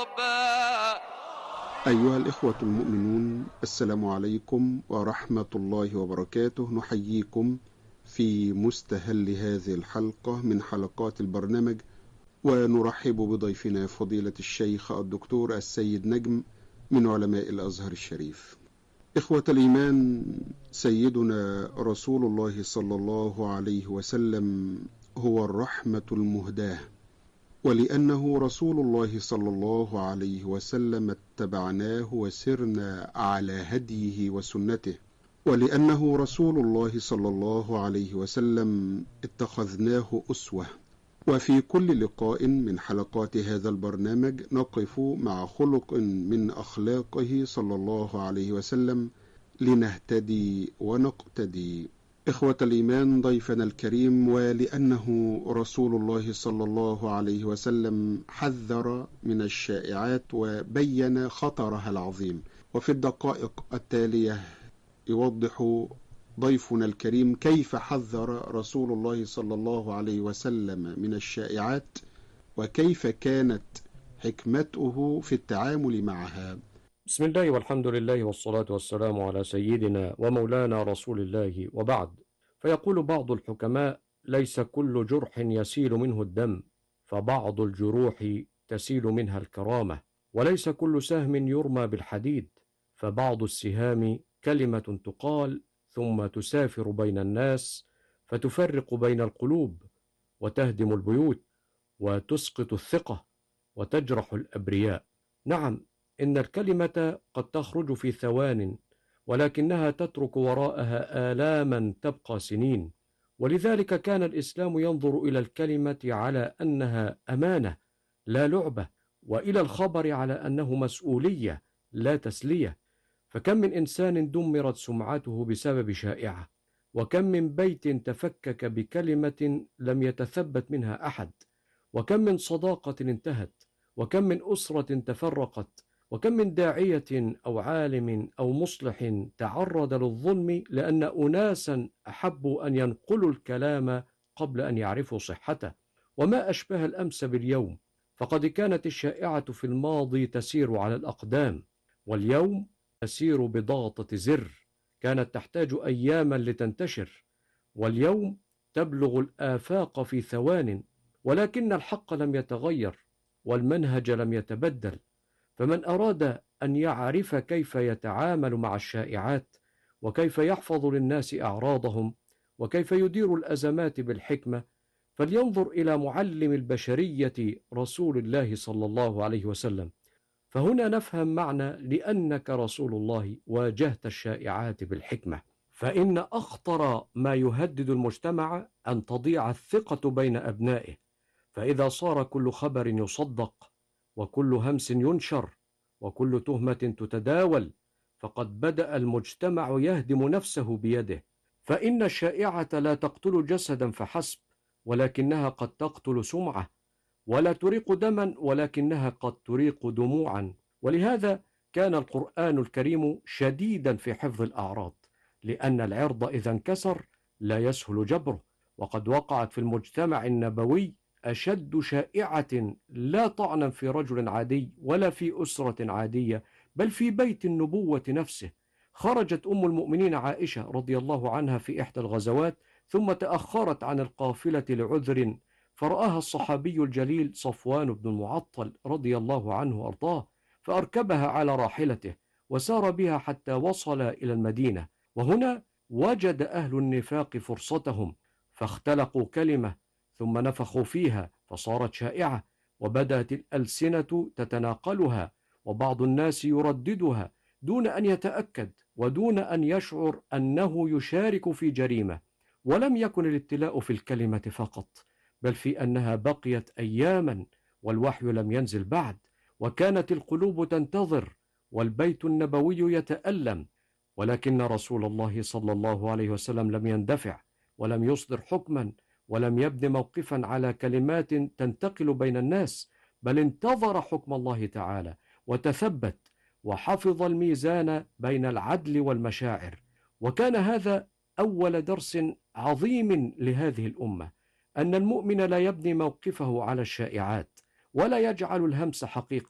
أيها الإخوة المؤمنون، السلام عليكم ورحمة الله وبركاته. نحييكم في مستهل هذه الحلقة من حلقات البرنامج، ونرحب بضيفنا فضيلة الشيخ الدكتور السيد نجم من علماء الأزهر الشريف. إخوة الإيمان، سيدنا رسول الله صلى الله عليه وسلم هو الرحمة المهداة، ولأنه رسول الله صلى الله عليه وسلم اتبعناه وسرنا على هديه وسنته، ولأنه رسول الله صلى الله عليه وسلم اتخذناه أسوة. وفي كل لقاء من حلقات هذا البرنامج نقف مع خلق من أخلاقه صلى الله عليه وسلم لنهتدي ونقتدي. إخوة الإيمان، ضيفنا الكريم ولأنه رسول الله صلى الله عليه وسلم حذر من الشائعات وبين خطرها العظيم، وفي الدقائق التالية يوضح ضيفنا الكريم كيف حذر رسول الله صلى الله عليه وسلم من الشائعات وكيف كانت حكمته في التعامل معها. بسم الله والحمد لله والصلاة والسلام على سيدنا ومولانا رسول الله، وبعد. فيقول بعض الحكماء: ليس كل جرح يسيل منه الدم، فبعض الجروح تسيل منها الكرامة، وليس كل سهم يرمى بالحديد، فبعض السهام كلمة تقال ثم تسافر بين الناس فتفرق بين القلوب وتهدم البيوت وتسقط الثقة وتجرح الأبرياء. نعم، إن الكلمة قد تخرج في ثوان، ولكنها تترك وراءها آلاما تبقى سنين. ولذلك كان الإسلام ينظر إلى الكلمة على أنها أمانة لا لعبة، وإلى الخبر على أنه مسؤولية لا تسلية. فكم من إنسان دمرت سمعته بسبب شائعة، وكم من بيت تفكك بكلمة لم يتثبت منها أحد، وكم من صداقة انتهت، وكم من أسرة تفرقت، وكم من داعية أو عالم أو مصلح تعرض للظلم لأن أناسا أحبوا أن ينقلوا الكلام قبل أن يعرفوا صحته. وما أشبه الأمس باليوم، فقد كانت الشائعة في الماضي تسير على الأقدام، واليوم تسير بضغطة زر كانت تحتاج أياما لتنتشر، واليوم تبلغ الآفاق في ثوان. ولكن الحق لم يتغير والمنهج لم يتبدل. فمن أراد أن يعرف كيف يتعامل مع الشائعات، وكيف يحفظ للناس أعراضهم، وكيف يدير الأزمات بالحكمة، فلينظر إلى معلم البشرية رسول الله صلى الله عليه وسلم. فهنا نفهم معنى لأنك رسول الله واجهت الشائعات بالحكمة. فإن أخطر ما يهدد المجتمع أن تضيع الثقة بين أبنائه، فإذا صار كل خبر يصدق، وكل همس ينشر، وكل تهمة تتداول، فقد بدأ المجتمع يهدم نفسه بيده. فإن الشائعة لا تقتل جسدا فحسب، ولكنها قد تقتل سمعة، ولا تريق دما ولكنها قد تريق دموعا. ولهذا كان القرآن الكريم شديدا في حفظ الأعراض، لأن العرض إذا انكسر لا يسهل جبره. وقد وقعت في المجتمع النبوي أشد شائعة لا طعنا في رجل عادي ولا في أسرة عادية، بل في بيت النبوة نفسه. خرجت أم المؤمنين عائشة رضي الله عنها في إحدى الغزوات، ثم تأخرت عن القافلة لعذر، فرآها الصحابي الجليل صفوان بن المعطل رضي الله عنه وأرضاه، فأركبها على راحلته وسار بها حتى وصل إلى المدينة. وهنا وجد أهل النفاق فرصتهم، فاختلقوا كلمة ثم نفخوا فيها فصارت شائعة، وبدأت الألسنة تتناقلها، وبعض الناس يرددها دون أن يتأكد ودون أن يشعر أنه يشارك في جريمة. ولم يكن الابتلاء في الكلمة فقط، بل في أنها بقيت أياما والوحي لم ينزل بعد، وكانت القلوب تنتظر والبيت النبوي يتألم. ولكن رسول الله صلى الله عليه وسلم لم يندفع، ولم يصدر حكما، ولم يبن موقفا على كلمات تنتقل بين الناس، بل انتظر حكم الله تعالى وتثبت وحفظ الميزان بين العدل والمشاعر. وكان هذا أول درس عظيم لهذه الأمة، أن المؤمن لا يبني موقفه على الشائعات، ولا يجعل الهمس حقيقة،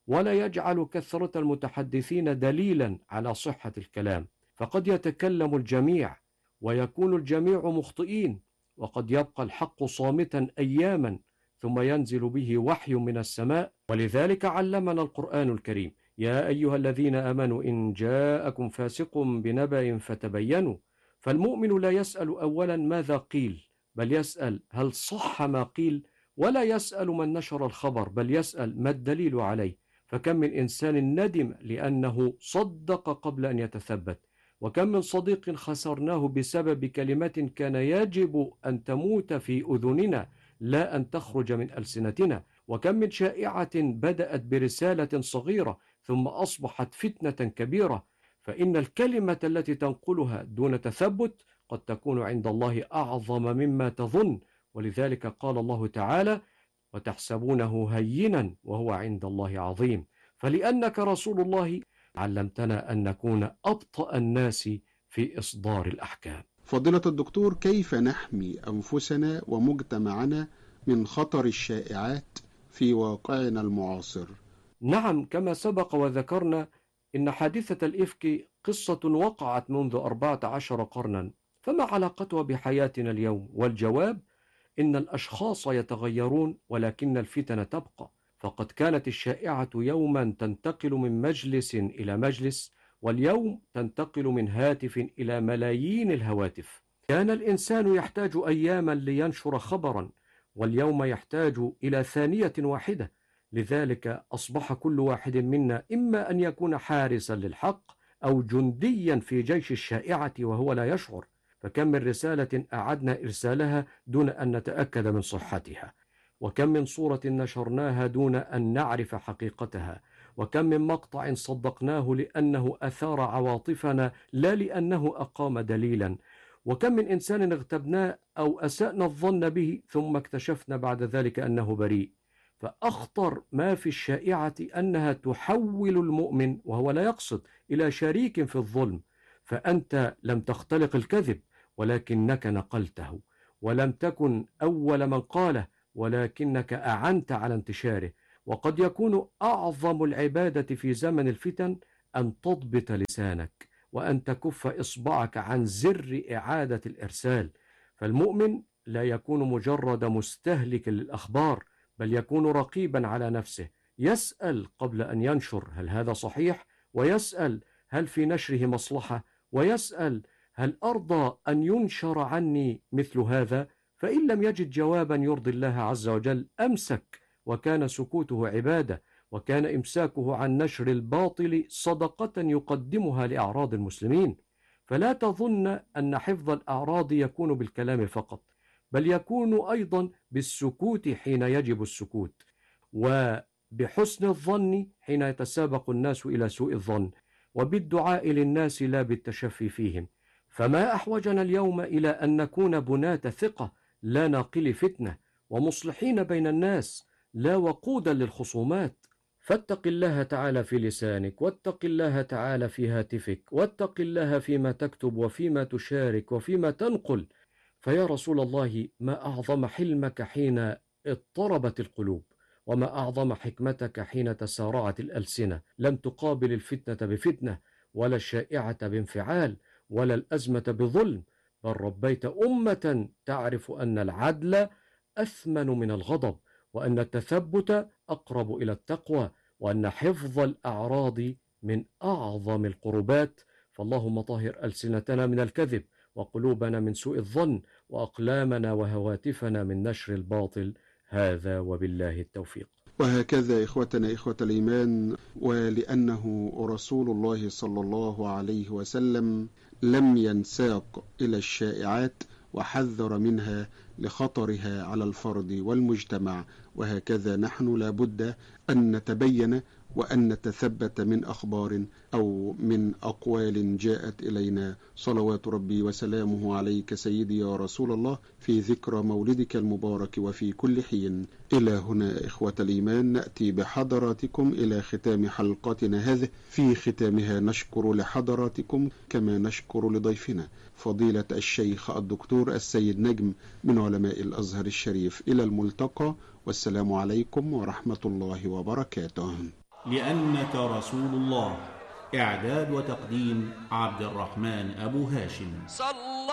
ولا يجعل كثرة المتحدثين دليلا على صحة الكلام، فقد يتكلم الجميع ويكون الجميع مخطئين، وقد يبقى الحق صامتا أياما ثم ينزل به وحي من السماء. ولذلك علمنا القرآن الكريم: يا أيها الذين آمنوا إن جاءكم فاسق بنبأ فتبينوا. فالمؤمن لا يسأل أولا ماذا قيل، بل يسأل هل صح ما قيل، ولا يسأل من نشر الخبر، بل يسأل ما الدليل عليه. فكم من إنسان ندم لأنه صدق قبل أن يتثبت، وكم من صديق خسرناه بسبب كلمة كان يجب أن تموت في أذننا لا أن تخرج من ألسنتنا، وكم من شائعة بدأت برسالة صغيرة ثم أصبحت فتنة كبيرة. فإن الكلمة التي تنقلها دون تثبت قد تكون عند الله أعظم مما تظن. ولذلك قال الله تعالى: وتحسبونه هينا وهو عند الله عظيم. فلأنك رسول الله علمتنا أن نكون أبطأ الناس في إصدار الأحكام. فضيلة الدكتور، كيف نحمي أنفسنا ومجتمعنا من خطر الشائعات في واقعنا المعاصر؟ نعم، كما سبق وذكرنا إن حادثة الإفك قصة وقعت منذ 14 قرنا، فما علاقتها بحياتنا اليوم؟ والجواب: إن الأشخاص يتغيرون ولكن الفتن تبقى. فقد كانت الشائعة يوما تنتقل من مجلس إلى مجلس، واليوم تنتقل من هاتف إلى ملايين الهواتف. كان الإنسان يحتاج أياما لينشر خبرا، واليوم يحتاج إلى ثانية واحدة. لذلك أصبح كل واحد منا إما أن يكون حارسا للحق أو جنديا في جيش الشائعة وهو لا يشعر. فكم من رسالة أعدنا إرسالها دون أن نتأكد من صحتها، وكم من صورة نشرناها دون أن نعرف حقيقتها، وكم من مقطع صدقناه لأنه أثار عواطفنا لا لأنه أقام دليلا، وكم من إنسان اغتبناه أو أسأنا الظن به ثم اكتشفنا بعد ذلك أنه بريء. فأخطر ما في الشائعة أنها تحول المؤمن وهو لا يقصد إلى شريك في الظلم. فأنت لم تختلق الكذب ولكنك نقلته، ولم تكن أول من قاله ولكنك أعنت على انتشاره. وقد يكون أعظم العبادة في زمن الفتن أن تضبط لسانك وأن تكف إصبعك عن زر إعادة الإرسال. فالمؤمن لا يكون مجرد مستهلك للأخبار، بل يكون رقيبا على نفسه، يسأل قبل أن ينشر هل هذا صحيح، ويسأل هل في نشره مصلحة، ويسأل هل أرضى أن ينشر عني مثل هذا؟ فإن لم يجد جوابا يرضي الله عز وجل أمسك، وكان سكوته عبادة، وكان إمساكه عن نشر الباطل صدقة يقدمها لأعراض المسلمين. فلا تظن أن حفظ الأعراض يكون بالكلام فقط، بل يكون أيضا بالسكوت حين يجب السكوت، وبحسن الظن حين يتسابق الناس إلى سوء الظن، وبالدعاء للناس لا بالتشفي فيهم. فما أحوجنا اليوم إلى أن نكون بناة ثقة لا ناقل فتنة، ومصلحين بين الناس لا وقودا للخصومات. فاتق الله تعالى في لسانك، واتق الله تعالى في هاتفك، واتق الله فيما تكتب وفيما تشارك وفيما تنقل. فيا رسول الله، ما أعظم حلمك حين اضطربت القلوب، وما أعظم حكمتك حين تسارعت الألسنة. لم تقابل الفتنة بفتنة، ولا الشائعة بانفعال، ولا الأزمة بظلم، بل ربيت أمة تعرف أن العدل أثمن من الغضب، وأن التثبت أقرب إلى التقوى، وأن حفظ الأعراض من أعظم القربات. فاللهم طهر ألسنتنا من الكذب، وقلوبنا من سوء الظن، وأقلامنا وهواتفنا من نشر الباطل. هذا وبالله التوفيق. وهكذا إخوتنا إخوة الإيمان، ولأنه رسول الله صلى الله عليه وسلم لم ينساق إلى الشائعات وحذر منها لخطرها على الفرد والمجتمع، وهكذا نحن لابد أن نتبين وأن نتثبت من أخبار أو من أقوال جاءت إلينا. صلوات ربي وسلامه عليك سيدي يا رسول الله، في ذكرى مولدك المبارك وفي كل حين. إلى هنا إخوة الإيمان نأتي بحضراتكم إلى ختام حلقتنا هذه. في ختامها نشكر لحضراتكم كما نشكر لضيفنا فضيلة الشيخ الدكتور السيد نجم من علماء الأزهر الشريف. إلى الملتقى، والسلام عليكم ورحمة الله وبركاته. لأنك رسول الله. إعداد وتقديم عبد الرحمن أبو هاشم.